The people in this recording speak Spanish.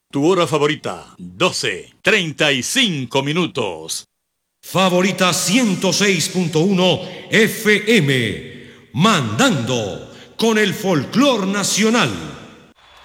Tu hora favorita, 12:35. Favorita 106.1 FM, mandando con el folclor nacional.